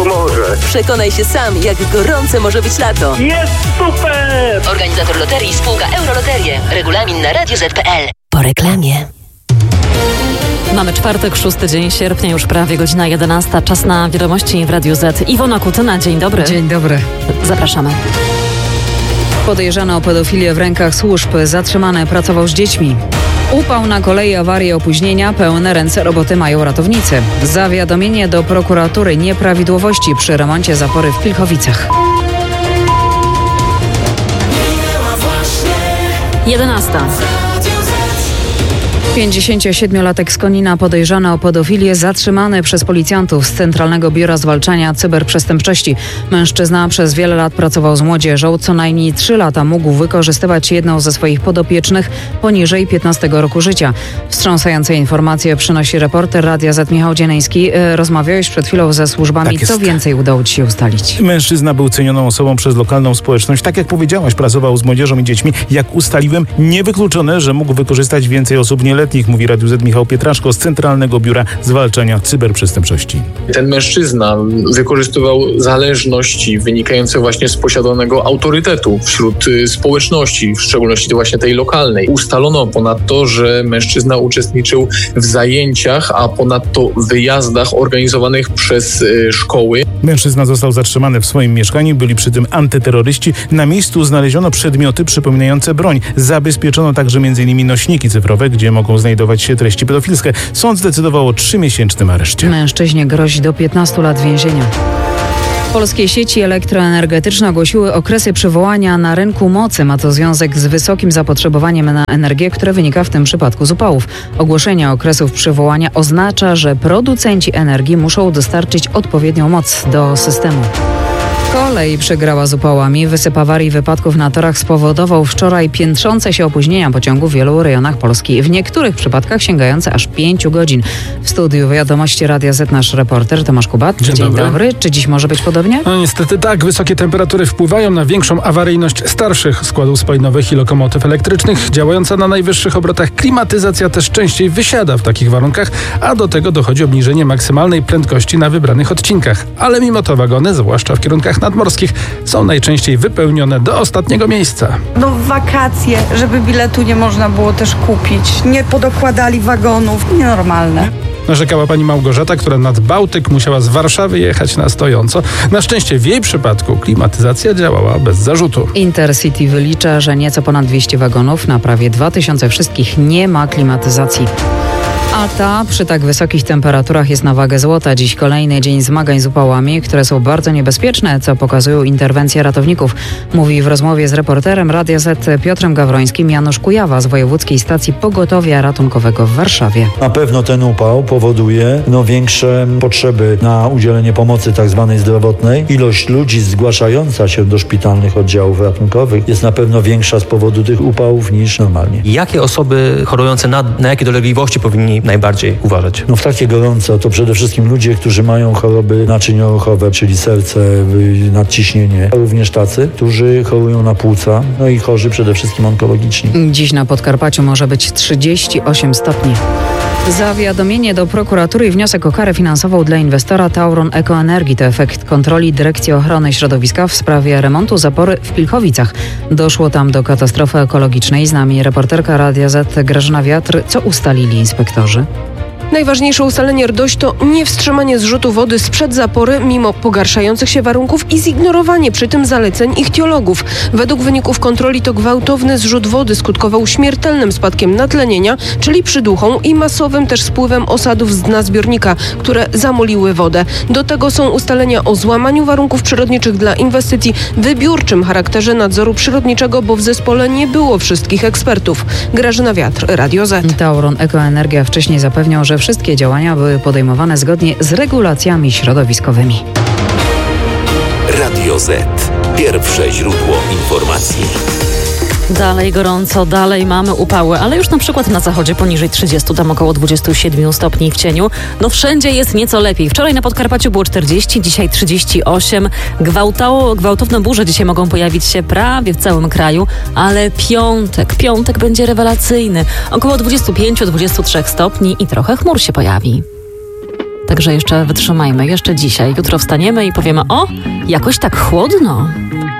pomoże. Przekonaj się sam, jak gorące może być lato. Jest super! Organizator loterii spółka Euroloterie. Regulamin na radioz.pl. Po reklamie. Mamy czwartek, 6 dzień sierpnia, już prawie godzina 11. Czas na wiadomości w Radiu Z. Iwona Kutyna, dzień dobry. Dzień dobry. Zapraszamy. Podejrzany o pedofilię w rękach służb, zatrzymany, pracował z dziećmi. Upał na kolei, awarie, opóźnienia, pełne ręce roboty mają ratownicy. Zawiadomienie do prokuratury, nieprawidłowości przy remoncie zapory w Pilchowicach. 11. 57-latek z Konina podejrzany o pedofilię, zatrzymany przez policjantów z Centralnego Biura Zwalczania Cyberprzestępczości. Mężczyzna przez wiele lat pracował z młodzieżą. Co najmniej 3 lata mógł wykorzystywać jedną ze swoich podopiecznych poniżej 15 roku życia. Wstrząsające informacje przynosi reporter Radia Z Michał Dzieleński. Rozmawiałeś przed chwilą ze służbami. Tak, co więcej udało ci się ustalić? Mężczyzna był cenioną osobą przez lokalną społeczność. Tak jak powiedziałaś, pracował z młodzieżą i dziećmi. Jak ustaliłem, niewykluczone, że mógł wykorzystać więcej osób nieletnich, mówi Radiu Z Michał Pietraszko z Centralnego Biura Zwalczania Cyberprzestępczości. Ten mężczyzna wykorzystywał zależności wynikające właśnie z posiadanego autorytetu wśród społeczności, w szczególności właśnie tej lokalnej. Ustalono ponadto, że mężczyzna uczestniczył w zajęciach, a ponadto wyjazdach organizowanych przez szkoły. Mężczyzna został zatrzymany w swoim mieszkaniu, byli przy tym antyterroryści. Na miejscu znaleziono przedmioty przypominające broń. Zabezpieczono także m.in. nośniki cyfrowe, gdzie mogą znajdować się treści pedofilskie. Sąd zdecydował o 3-miesięcznym areszcie. Mężczyźnie grozi do 15 lat więzienia. Polskie sieci elektroenergetyczne ogłosiły okresy przywołania na rynku mocy. Ma to związek z wysokim zapotrzebowaniem na energię, które wynika w tym przypadku z upałów. Ogłoszenie okresów przywołania oznacza, że producenci energii muszą dostarczyć odpowiednią moc do systemu. Kolej przegrała z upałami. Wysyp awarii wypadków na torach spowodował wczoraj piętrzące się opóźnienia pociągu w wielu rejonach Polski. W niektórych przypadkach sięgające aż 5 godzin. W studiu Wiadomości Radia Z nasz reporter Tomasz Kubat. Dzień dobry. Czy dziś może być podobnie? No niestety tak. Wysokie temperatury wpływają na większą awaryjność starszych składów spalinowych i lokomotyw elektrycznych. Działająca na najwyższych obrotach klimatyzacja też częściej wysiada w takich warunkach, a do tego dochodzi obniżenie maksymalnej prędkości na wybranych odcinkach. Ale mimo to wagony, zwłaszcza w kierunkach nadmorskich, są najczęściej wypełnione do ostatniego miejsca. No w wakacje, żeby biletu nie można było też kupić. Nie podokładali wagonów. Nienormalne. Narzekała pani Małgorzata, która nad Bałtyk musiała z Warszawy jechać na stojąco. Na szczęście w jej przypadku klimatyzacja działała bez zarzutu. Intercity wylicza, że nieco ponad 200 wagonów na prawie 2000 wszystkich nie ma klimatyzacji. A ta przy tak wysokich temperaturach jest na wagę złota. Dziś kolejny dzień zmagań z upałami, które są bardzo niebezpieczne, co pokazują interwencje ratowników. Mówi w rozmowie z reporterem Radia Z Piotrem Gawrońskim Janusz Kujawa z Wojewódzkiej Stacji Pogotowia Ratunkowego w Warszawie. Na pewno ten upał powoduje większe potrzeby na udzielenie pomocy tak zwanej zdrowotnej. Ilość ludzi zgłaszająca się do szpitalnych oddziałów ratunkowych jest na pewno większa z powodu tych upałów niż normalnie. Jakie osoby chorujące na jakie dolegliwości powinni najbardziej uważać? W takie gorąco to przede wszystkim ludzie, którzy mają choroby naczynioruchowe, czyli serce, nadciśnienie. Również tacy, którzy chorują na płuca, i chorzy przede wszystkim onkologiczni. Dziś na Podkarpaciu może być 38 stopni. Zawiadomienie do prokuratury i wniosek o karę finansową dla inwestora Tauron Ekoenergii to efekt kontroli Dyrekcji Ochrony Środowiska w sprawie remontu zapory w Pilchowicach. Doszło tam do katastrofy ekologicznej. Z nami reporterka Radia Z Grażyna Wiatr. Co ustalili inspektorzy? Najważniejsze ustalenie RDOŚ to niewstrzymanie zrzutu wody sprzed zapory mimo pogarszających się warunków i zignorowanie przy tym zaleceń ichtiologów. Według wyników kontroli to gwałtowny zrzut wody skutkował śmiertelnym spadkiem natlenienia, czyli przyduchą i masowym też spływem osadów z dna zbiornika, które zamuliły wodę. Do tego są ustalenia o złamaniu warunków przyrodniczych dla inwestycji, wybiórczym charakterze nadzoru przyrodniczego, bo w zespole nie było wszystkich ekspertów. Grażyna Wiatr, Radio Z. Tauron Ekoenergia wcześniej zapewniał, że wszystkie działania były podejmowane zgodnie z regulacjami środowiskowymi. Radio Z. Pierwsze źródło informacji. Dalej gorąco, dalej mamy upały, ale już na przykład na zachodzie poniżej 30, tam około 27 stopni w cieniu. No wszędzie jest nieco lepiej. Wczoraj na Podkarpaciu było 40, dzisiaj 38. Gwałtowne burze dzisiaj mogą pojawić się prawie w całym kraju, ale piątek będzie rewelacyjny. Około 25-23 stopni i trochę chmur się pojawi. Także jeszcze wytrzymajmy, jeszcze dzisiaj. Jutro wstaniemy i powiemy, o, jakoś tak chłodno.